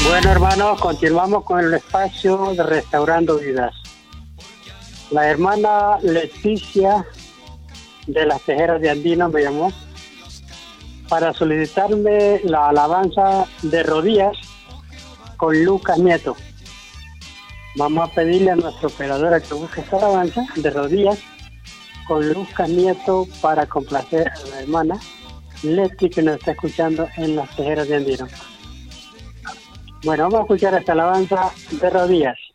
Bueno, hermanos, continuamos con el espacio de Restaurando Vidas. La hermana Leticia de las Tejeras de Andino me llamó para solicitarme la alabanza de rodillas con Lucas Nieto. Vamos a pedirle a nuestra operadora que busque esta alabanza de rodillas con Lucas Nieto para complacer a la hermana Leti que nos está escuchando en las Tejeras de Andino. Bueno, vamos a escuchar esta alabanza de rodillas.